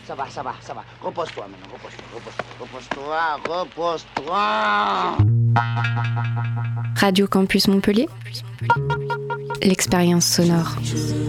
Ça va. Repose-toi maintenant, repose-toi. Radio Campus Montpellier, l'expérience sonore.